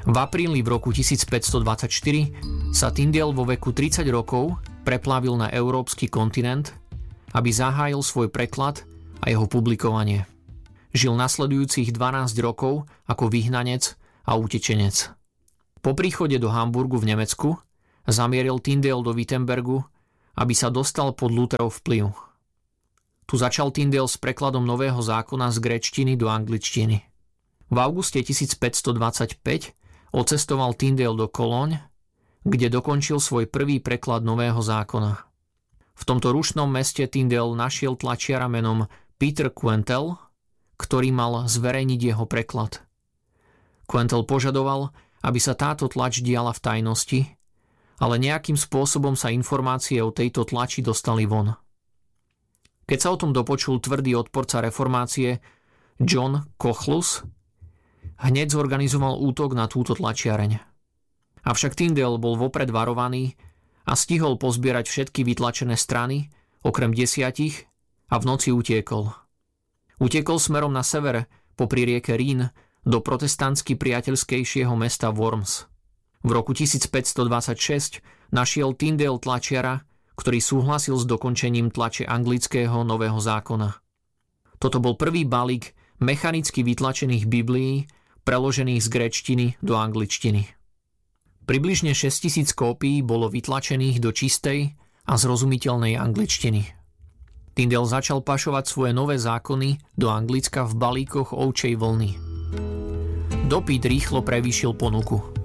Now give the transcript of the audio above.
V apríli v roku 1524 sa Tyndale vo veku 30 rokov preplavil na európsky kontinent, aby zahájil svoj preklad a jeho publikovanie. Žil nasledujúcich 12 rokov ako vyhnanec a utečenec. Po príchode do Hamburgu v Nemecku zamieril Tyndale do Wittenbergu, aby sa dostal pod Lutherov vplyv. Tu začal Tyndale s prekladom Nového zákona z gréčtiny do angličtiny. V auguste 1525 odcestoval Tyndale do Cologne, kde dokončil svoj prvý preklad Nového zákona. V tomto rušnom meste Tyndale našiel tlačiara menom Peter Quentel, ktorý mal zverejniť jeho preklad. Quentel požadoval, aby sa táto tlač diala v tajnosti, ale nejakým spôsobom sa informácie o tejto tlači dostali von. Keď sa o tom dopočul tvrdý odporca reformácie John Cochlus, hneď zorganizoval útok na túto tlačiareň. Avšak Tyndale bol vopred varovaný a stihol pozbierať všetky vytlačené strany, okrem 10, a v noci utiekol. Utiekol smerom na sever, popri rieke Rín, do protestantsky priateľskejšieho mesta Worms. V roku 1526 našiel Tyndale tlačiara, ktorý súhlasil s dokončením tlače anglického Nového zákona. Toto bol prvý balík mechanicky vytlačených Biblií, preložených z gréčtiny do angličtiny. Približne 6000 kópií bolo vytlačených do čistej a zrozumiteľnej angličtiny. Tyndale začal pašovať svoje nové zákony do Anglicka v balíkoch ovčej vlny. Dopyt rýchlo prevýšil ponuku.